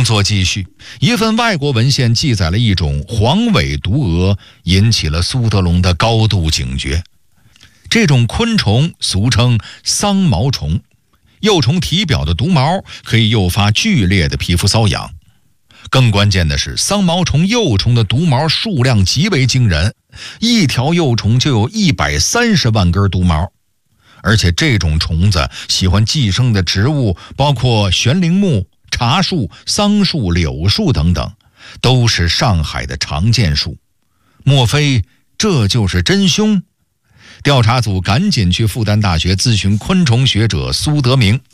工作继续，一份外国文献记载了一种黄尾毒蛾，引起了苏德龙的高度警觉。这种昆虫俗称桑毛虫，幼虫体表的毒毛可以诱发剧烈的皮肤瘙痒。更关键的是，桑毛虫幼虫的毒毛数量极为惊人，一条幼虫就有130万根毒毛。而且这种虫子喜欢寄生的植物包括悬铃木、茶树、桑树、柳树等等，都是上海的常见树。莫非这就是真凶？调查组赶紧去复旦大学咨询昆虫学者苏德明。